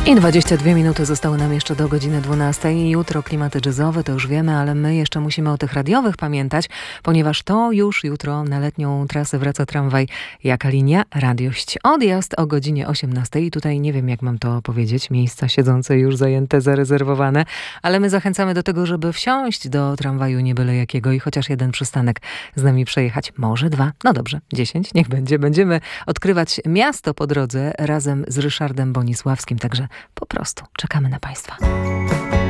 I 22 minuty zostały nam jeszcze do godziny 12. Jutro klimaty jazzowe, to już wiemy, ale my jeszcze musimy o tych radiowych pamiętać, ponieważ to już jutro na letnią trasę wraca tramwaj Jaka Linia? Radiość. Odjazd o godzinie 18. I tutaj nie wiem, jak mam to powiedzieć. Miejsca siedzące już zajęte, zarezerwowane, ale my zachęcamy do tego, żeby wsiąść do tramwaju nie byle jakiego i chociaż jeden przystanek z nami przejechać. Może 2. No dobrze, 10. Niech będzie. Będziemy odkrywać miasto po drodze razem z Ryszardem Bonisławskim. Także po prostu czekamy na Państwa.